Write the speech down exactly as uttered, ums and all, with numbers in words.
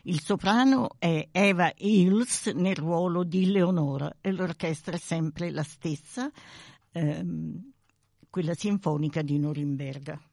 Il soprano è Eva Hills nel ruolo di Leonora e l'orchestra è sempre la stessa, ehm, quella sinfonica di Norimberga.